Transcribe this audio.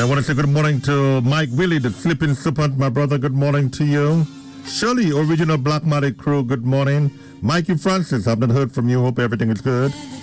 want to say good morning to Mike Willie, the Flipping Serpent, my brother. Good morning to you. Shirley, original Black Magic crew. Good morning. Mikey Francis, I've not heard from you. Hope everything is good.